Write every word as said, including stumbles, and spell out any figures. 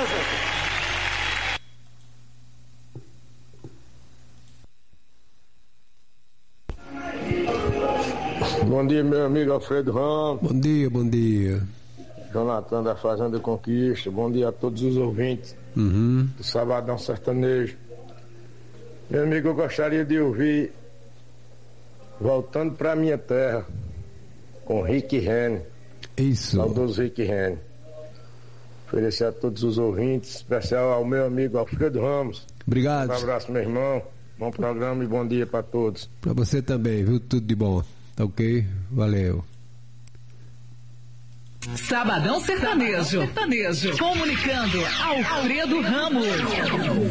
Bom dia, meu amigo Alfredo Ramos. Bom dia, bom dia. Jonathan da Fazenda Conquista. Bom dia a todos os ouvintes uhum. do Sabadão Sertanejo. Meu amigo, eu gostaria de ouvir Voltando Pra Minha Terra, com Rick Renner. Isso. Saudoso Rick Renner. Oferecer a todos os ouvintes, especial ao meu amigo Alfredo Ramos. Obrigado. Um abraço, meu irmão. Bom programa e bom dia para todos. Para você também, viu? Tudo de bom. Tá ok? Valeu. Sabadão Sertanejo. Sertanejo. Comunicando Alfredo Ramos.